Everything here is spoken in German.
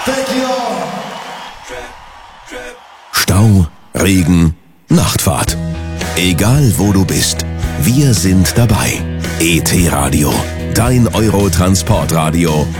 Stau, Regen, Nachtfahrt. Egal wo du bist, wir sind dabei. ET Radio, dein Eurotransportradio.